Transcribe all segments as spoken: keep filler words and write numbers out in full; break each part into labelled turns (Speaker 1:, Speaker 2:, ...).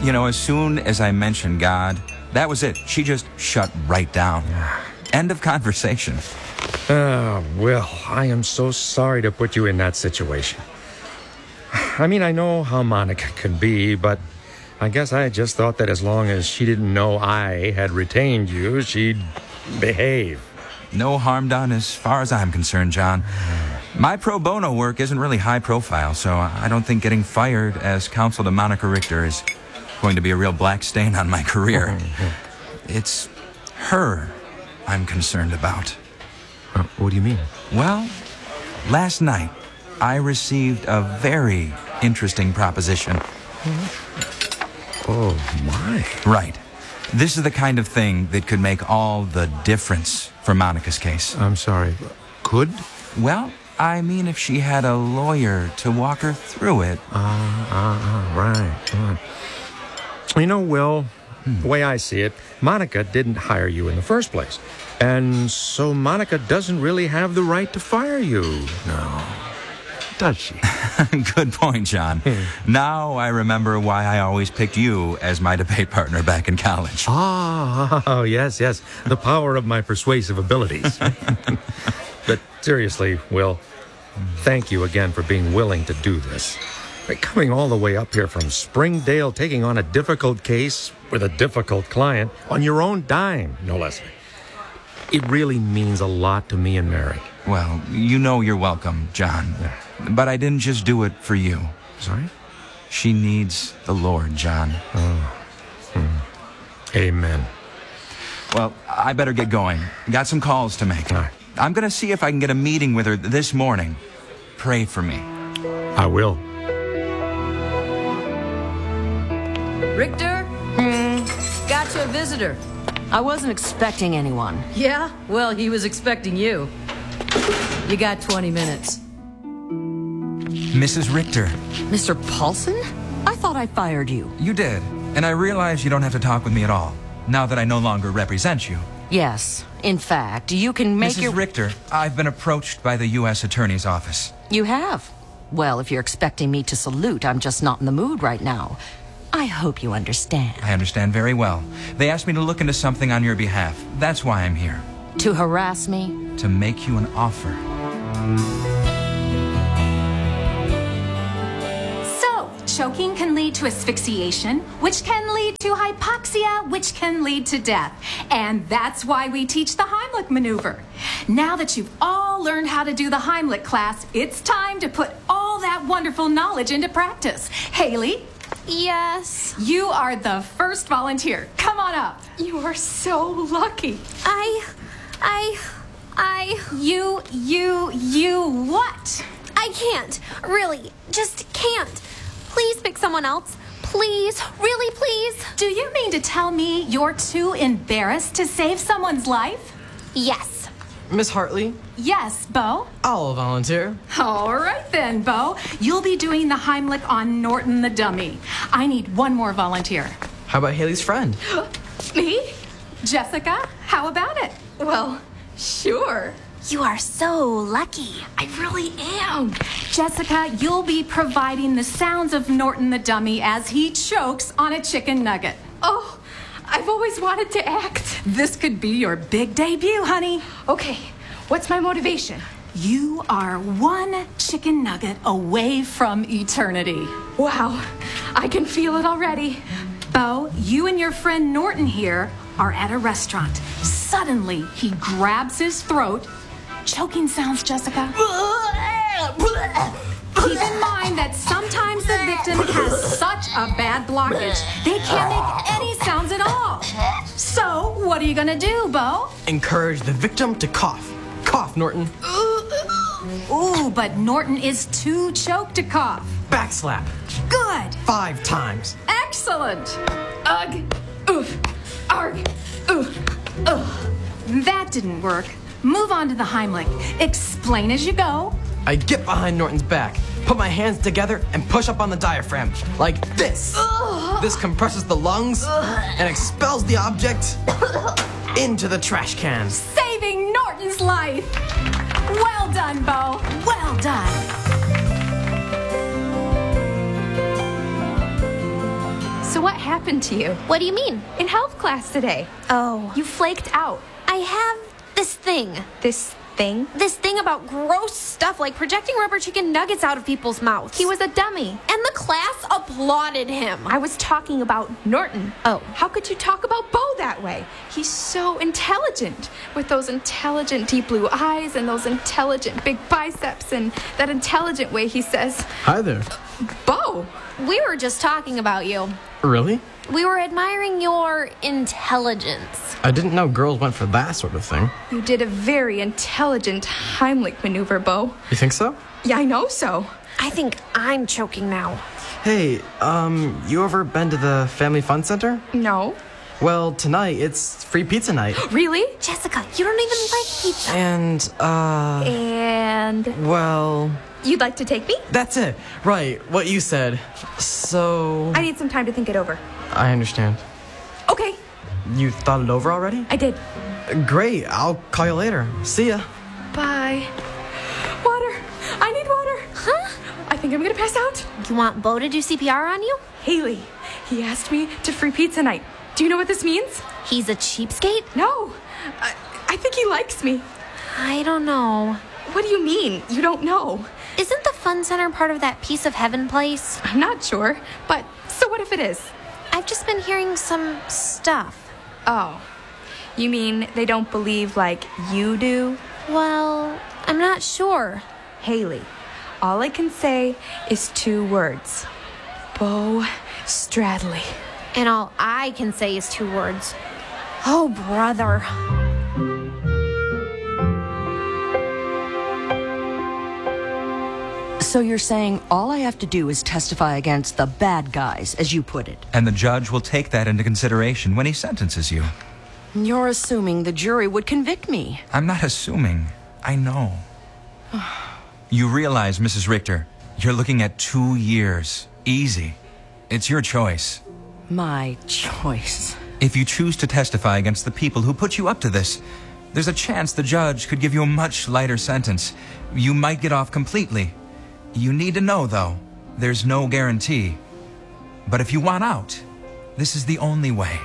Speaker 1: You know, as soon as I mentioned God, that was it. She just shut right down. End of conversation.
Speaker 2: Oh, Will, I am so sorry to put you in that situation. I mean, I know how Monica can be, but I guess I just thought that as long as she didn't know I had retained you, she'd behave.
Speaker 1: No harm done as far as I'm concerned, John. My pro bono work isn't really high profile, so I don't think getting fired as counsel to Monica Richter is going to be a real black stain on my career. It's her I'm concerned about.
Speaker 2: Uh, what do you mean?
Speaker 1: Well, last night I received a very interesting proposition.
Speaker 2: Oh, my.
Speaker 1: Right. This is the kind of thing that could make all the difference for Monica's case.
Speaker 2: I'm sorry. Could?
Speaker 1: Well, I mean, if she had a lawyer to walk her through it.
Speaker 2: Ah, ah, ah, right. right. You know, Will, hmm. the way I see it, Monica didn't hire you in the first place. And so Monica doesn't really have the right to fire you. No. Does she?
Speaker 1: Good point, John. Now I remember why I always picked you as my debate partner back in college.
Speaker 2: Ah, oh, yes, yes. The power of my persuasive abilities. But seriously, Will, thank you again for being willing to do this. Coming all the way up here from Springdale, taking on a difficult case with a difficult client on your own dime, no less. It really means a lot to me and Mary.
Speaker 1: Well, you know you're welcome, John.
Speaker 2: Yeah.
Speaker 1: But I didn't just do it for you.
Speaker 2: Sorry?
Speaker 1: She needs the Lord, John.
Speaker 2: Oh. Hmm. Amen.
Speaker 1: Well, I better get going. Got some calls to make.
Speaker 2: All right.
Speaker 1: I'm going to see if I can get a meeting with her this morning. Pray for me.
Speaker 2: I will.
Speaker 3: Richter? Hmm. Got you a visitor. I wasn't expecting anyone. Yeah? Well, he was expecting you. You got twenty minutes.
Speaker 1: Missus Richter.
Speaker 3: Mister Paulson? I thought I fired you.
Speaker 1: You did. And I realize you don't have to talk with me at all, now that I no longer represent you.
Speaker 3: Yes. In fact, you can make
Speaker 1: Missus
Speaker 3: your...
Speaker 1: Richter, I've been approached by the U S Attorney's Office.
Speaker 3: You have? Well, if you're expecting me to salute, I'm just not in the mood right now. I hope you understand.
Speaker 1: I understand very well. They asked me to look into something on your behalf. That's why I'm here.
Speaker 3: To harass me?
Speaker 1: To make you an offer.
Speaker 4: So, choking can lead to asphyxiation, which can lead to hypoxia, which can lead to death. And that's why we teach the Heimlich maneuver. Now that you've all learned how to do the Heimlich class, it's time to put all that wonderful knowledge into practice. Haley?
Speaker 5: Yes?
Speaker 4: You are the first volunteer. Come on up.
Speaker 5: You are so lucky. I... I... I...
Speaker 4: You, you, you what?
Speaker 5: I can't. Really. Just can't. Please pick someone else. Please. Really, please.
Speaker 4: Do you mean to tell me you're too embarrassed to save someone's life?
Speaker 5: Yes.
Speaker 6: Miss Hartley?
Speaker 4: Yes, Bo?
Speaker 6: I'll volunteer.
Speaker 4: All right then, Bo. You'll be doing the Heimlich on Norton the dummy. I need one more volunteer.
Speaker 6: How about Haley's friend?
Speaker 4: Me? Jessica? How about it?
Speaker 5: Well, sure. You are so lucky. I really am.
Speaker 4: Jessica, you'll be providing the sounds of Norton the dummy as he chokes on a chicken nugget.
Speaker 5: Oh, I've always wanted to act.
Speaker 4: This could be your big debut, honey.
Speaker 5: Okay, what's my motivation?
Speaker 4: You are one chicken nugget away from eternity.
Speaker 5: Wow, I can feel it already.
Speaker 4: Bo, you and your friend Norton here are at a restaurant. Suddenly, he grabs his throat. Choking sounds, Jessica. Keep in mind that sometimes the victim has such a bad blockage, they can't make any sounds at all. So, what are you gonna do, Bo?
Speaker 6: Encourage the victim to cough. Cough, Norton.
Speaker 4: Ooh, but Norton is too choked to cough.
Speaker 6: Backslap.
Speaker 4: Good.
Speaker 6: Five times.
Speaker 4: Excellent. Ugh. Oof. Arg. Oof. Ugh. That didn't work. Move on to the Heimlich. Explain as you go.
Speaker 6: I get behind Norton's back, put my hands together, and push up on the diaphragm, like this. Ugh. This compresses the lungs Ugh. and expels the object into the trash can.
Speaker 4: Saving Norton's life. Well done, Bo. Well done.
Speaker 7: So what happened to you?
Speaker 5: What do you mean?
Speaker 7: In health class today.
Speaker 5: Oh.
Speaker 7: You flaked out.
Speaker 5: I have this thing.
Speaker 7: This thing?
Speaker 5: This thing about gross stuff like projecting rubber chicken nuggets out of people's mouths.
Speaker 7: He was a dummy.
Speaker 5: And the class applauded him.
Speaker 7: I was talking about Norton.
Speaker 5: Oh.
Speaker 7: How could you talk about Bo that way? He's so intelligent. With those intelligent deep blue eyes and those intelligent big biceps and that intelligent way he says,
Speaker 6: Hi there.
Speaker 7: Bo!
Speaker 5: We were just talking about you.
Speaker 6: Really?
Speaker 5: We were admiring your intelligence.
Speaker 6: I didn't know girls went for that sort of thing.
Speaker 7: You did a very intelligent Heimlich maneuver, Bo.
Speaker 6: You think so?
Speaker 7: Yeah, I know so.
Speaker 5: I think I'm choking now.
Speaker 6: Hey, um, you ever been to the Family Fun Center?
Speaker 7: No.
Speaker 6: Well, tonight it's free pizza night.
Speaker 7: Really?
Speaker 5: Jessica, you don't even like pizza.
Speaker 6: And, uh...
Speaker 7: And
Speaker 6: well...
Speaker 7: you'd like to take me?
Speaker 6: That's it. Right, what you said. So...
Speaker 7: I need some time to think it over.
Speaker 6: I understand.
Speaker 7: Okay,
Speaker 6: You thought it over already?
Speaker 7: I did.
Speaker 6: Great, I'll call you later. See ya.
Speaker 7: Bye. Water. I need water.
Speaker 5: Huh?
Speaker 7: I think I'm gonna pass out.
Speaker 5: You want Bo to do C P R on you?
Speaker 7: Haley, he asked me to free pizza night. Do you know what this means?
Speaker 5: He's a cheapskate?
Speaker 7: No. I, I think he likes me.
Speaker 5: I don't know.
Speaker 7: What do you mean? You don't know?
Speaker 5: Isn't the fun center part of that piece of heaven place?
Speaker 7: I'm not sure, but so what if it is?
Speaker 5: I've just been hearing some stuff.
Speaker 7: Oh. You mean they don't believe like you do?
Speaker 5: Well, I'm not sure.
Speaker 7: Haley, all I can say is two words. Bo Stradley.
Speaker 5: And all I can say is two words. Oh, brother.
Speaker 8: So you're saying all I have to do is testify against the bad guys, as you put it.
Speaker 1: And the judge will take that into consideration when he sentences you.
Speaker 8: You're assuming the jury would convict me.
Speaker 1: I'm not assuming. I know. You realize, Missus Richter, you're looking at two years. Easy. It's your choice.
Speaker 8: My choice.
Speaker 1: If you choose to testify against the people who put you up to this, there's a chance the judge could give you a much lighter sentence. You might get off completely. You need to know, though, there's no guarantee. But if you want out, this is the only way.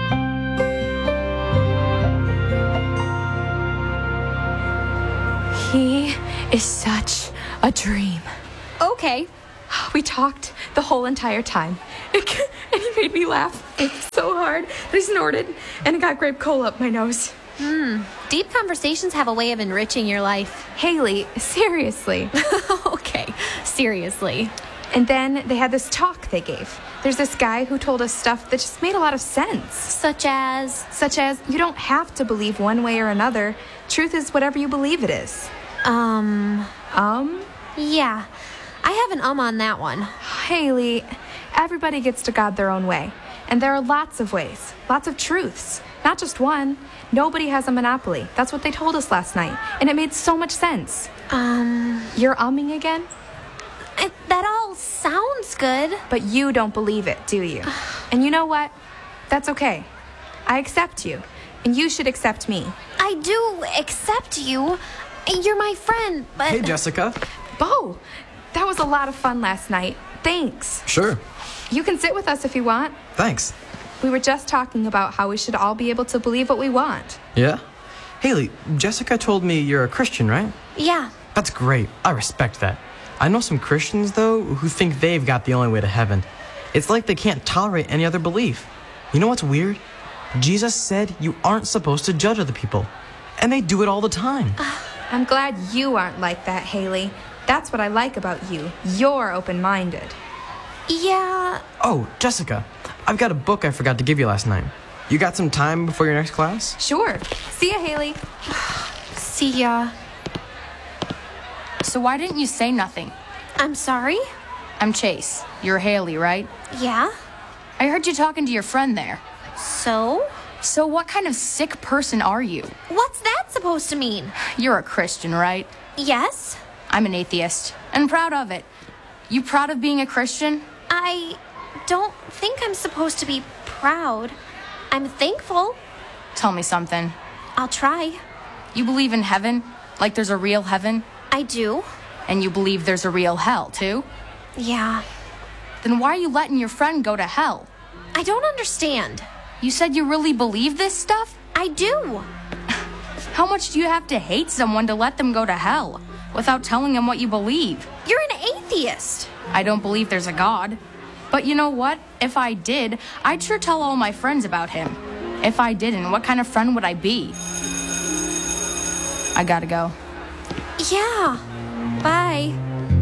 Speaker 7: He is such a dream.
Speaker 5: Okay.
Speaker 7: We talked the whole entire time. And he made me laugh so hard that I snorted and it got grape cola up my nose.
Speaker 5: Hmm. Deep conversations have a way of enriching your life.
Speaker 7: Haley, seriously.
Speaker 5: Okay, seriously.
Speaker 7: And then they had this talk they gave. There's this guy who told us stuff that just made a lot of sense.
Speaker 5: Such as?
Speaker 7: Such as, you don't have to believe one way or another. Truth is whatever you believe it is.
Speaker 5: Um.
Speaker 7: Um?
Speaker 5: Yeah. I have an um on that one.
Speaker 7: Haley, everybody gets to God their own way. And there are lots of ways. Lots of truths. Not just one. Nobody has a monopoly. That's what they told us last night. And it made so much sense.
Speaker 5: Um.
Speaker 7: You're umming again?
Speaker 5: It, that all sounds good.
Speaker 7: But you don't believe it, do you? And you know what? That's okay. I accept you. And you should accept me.
Speaker 5: I do accept you. You're my friend, but...
Speaker 6: Hey, Jessica.
Speaker 7: Bo, that was a lot of fun last night. Thanks.
Speaker 6: Sure.
Speaker 7: You can sit with us if you want.
Speaker 6: Thanks.
Speaker 7: We were just talking about how we should all be able to believe what we want.
Speaker 6: Yeah? Haley, Jessica told me you're a Christian, right?
Speaker 5: Yeah.
Speaker 6: That's great. I respect that. I know some Christians, though, who think they've got the only way to heaven. It's like they can't tolerate any other belief. You know what's weird? Jesus said you aren't supposed to judge other people. And they do it all the time.
Speaker 7: I'm glad you aren't like that, Haley. That's what I like about you. You're open-minded.
Speaker 5: Yeah.
Speaker 6: Oh, Jessica, I've got a book I forgot to give you last night. You got some time before your next class?
Speaker 7: Sure. See ya, Haley.
Speaker 5: See ya.
Speaker 9: So why didn't you say nothing?
Speaker 5: I'm sorry?
Speaker 9: I'm Chase. You're Haley, right?
Speaker 5: Yeah.
Speaker 9: I heard you talking to your friend there.
Speaker 5: So?
Speaker 9: So what kind of sick person are you?
Speaker 5: What's that supposed to mean?
Speaker 9: You're a Christian, right?
Speaker 5: Yes.
Speaker 9: I'm an atheist, and proud of it. You proud of being a Christian?
Speaker 5: I don't think I'm supposed to be proud. I'm thankful.
Speaker 9: Tell me something.
Speaker 5: I'll try.
Speaker 9: You believe in heaven? Like there's a real heaven?
Speaker 5: I do.
Speaker 9: And you believe there's a real hell, too?
Speaker 5: Yeah.
Speaker 9: Then why are you letting your friend go to hell?
Speaker 5: I don't understand.
Speaker 9: You said you really believe this stuff?
Speaker 5: I do.
Speaker 9: How much do you have to hate someone to let them go to hell without telling them what you believe?
Speaker 5: You're an atheist.
Speaker 9: I don't believe there's a God. But you know what? If I did, I'd sure tell all my friends about him. If I didn't, what kind of friend would I be? I gotta go.
Speaker 5: Yeah. Bye.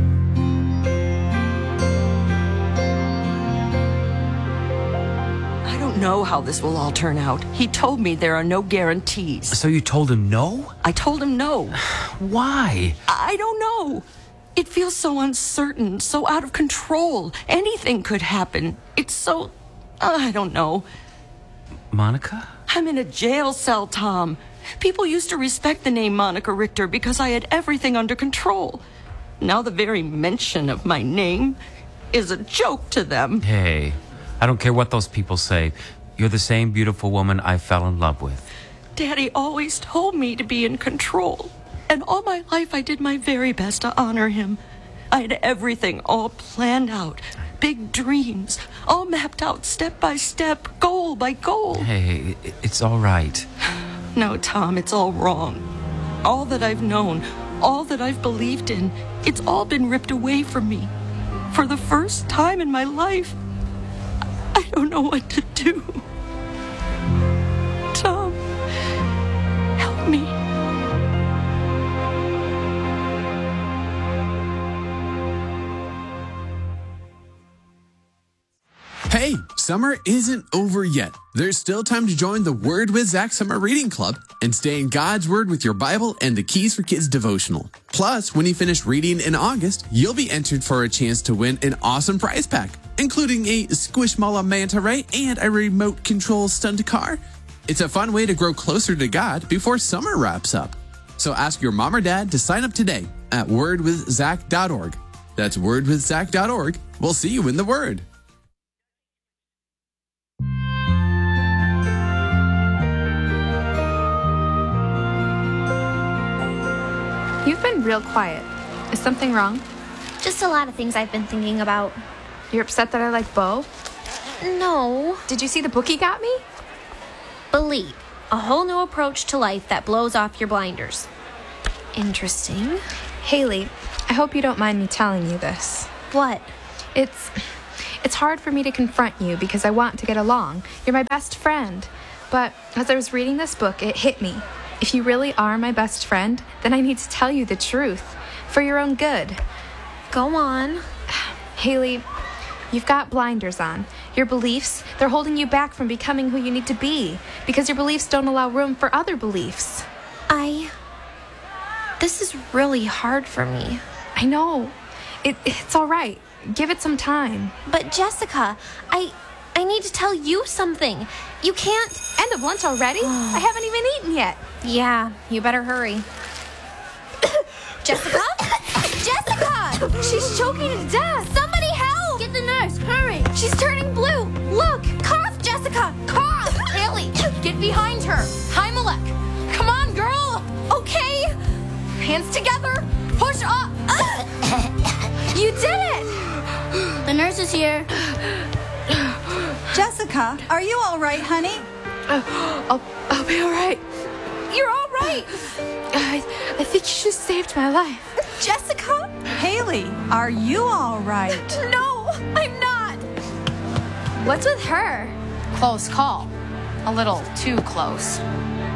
Speaker 8: I don't know how this will all turn out. He told me there are no guarantees.
Speaker 10: So you told him no?
Speaker 8: I told him no.
Speaker 10: Why?
Speaker 8: I don't know. It feels so uncertain, so out of control. Anything could happen. It's so... I don't know.
Speaker 10: Monica?
Speaker 8: I'm in a jail cell, Tom. People used to respect the name Monica Richter because I had everything under control. Now the very mention of my name is a joke to them.
Speaker 10: Hey, I don't care what those people say. You're the same beautiful woman I fell in love with.
Speaker 8: Daddy always told me to be in control. And all my life I did my very best to honor him. I had everything all planned out. Big dreams, all mapped out step by step, goal by goal.
Speaker 10: Hey, it's all right.
Speaker 8: No, Tom, it's all wrong. All that I've known, all that I've believed in, it's all been ripped away from me. For the first time in my life, I don't know what to do. Tom, help me.
Speaker 11: Hey, summer isn't over yet. There's still time to join the Word with Zach Summer Reading Club and stay in God's Word with your Bible and the Keys for Kids devotional. Plus, when you finish reading in August, you'll be entered for a chance to win an awesome prize pack, including a Squishmallow manta ray and a remote control stunt car. It's a fun way to grow closer to God before summer wraps up. So ask your mom or dad to sign up today at word with zach dot org. That's word with zach dot org. We'll see you in the Word.
Speaker 7: You've been real quiet. Is something wrong?
Speaker 5: Just a lot of things I've been thinking about.
Speaker 7: You're upset that I like Bo?
Speaker 5: No.
Speaker 7: Did you see the book he got me?
Speaker 5: Believe. A whole new approach to life that blows off your blinders. Interesting.
Speaker 7: Haley, I hope you don't mind me telling you this.
Speaker 5: What?
Speaker 7: It's... It's hard for me to confront you because I want to get along. You're my best friend. But as I was reading this book, it hit me. If you really are my best friend, then I need to tell you the truth. For your own good.
Speaker 5: Go on.
Speaker 7: Haley, you've got blinders on. Your beliefs, they're holding you back from becoming who you need to be. Because your beliefs don't allow room for other beliefs.
Speaker 5: I... This is really hard for me.
Speaker 7: I know. It, it's all right. Give it some time.
Speaker 5: But Jessica, I... I need to tell you something. You can't...
Speaker 7: End of lunch already? I haven't even eaten yet.
Speaker 5: Yeah, you better hurry. Jessica? Jessica!
Speaker 7: She's choking to death.
Speaker 5: Somebody help!
Speaker 9: Get the nurse, hurry!
Speaker 5: She's turning blue. Look! Cough, Jessica! Cough!
Speaker 9: Haley, get behind her. Himalek. Come on, girl.
Speaker 5: Okay.
Speaker 9: Hands together. Push up.
Speaker 7: You did it!
Speaker 9: The nurse is here.
Speaker 12: Jessica, are you all right, honey?
Speaker 7: Uh, I'll, I'll be all right. You're all right. I, I think you just saved my life.
Speaker 5: Jessica?
Speaker 12: Haley, are you all right?
Speaker 5: No, I'm not.
Speaker 7: What's with her?
Speaker 9: Close call. A little too close.